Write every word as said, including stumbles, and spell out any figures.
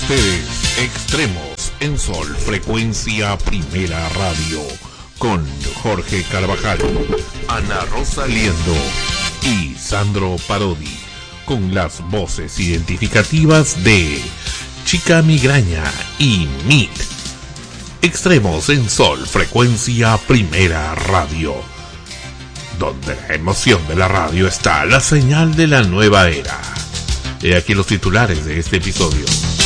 ustedes, Extremos en Sol, Frecuencia Primera Radio, con Jorge Carvajal, Ana Rosa Liendo y Sandro Parodi, con las voces identificativas de Chica Migraña y M I T. Extremos en Sol, Frecuencia Primera Radio, donde la emoción de la radio está, la señal de la nueva era. He aquí los titulares de este episodio.